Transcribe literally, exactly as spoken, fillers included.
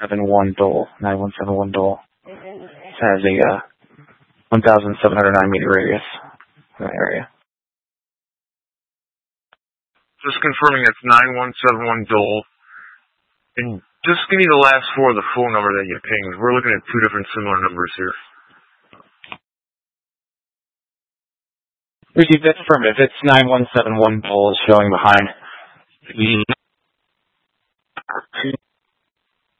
seven one Dole, nine one seven one Dole. It has a uh, one thousand seven hundred nine meter radius in that area. Just confirming it's nine one seven one Dole. And just give me the last four of the phone number that you pinged. We're looking at two different similar numbers here. Received that affirmative. It's nine one seven one Dole is showing behind.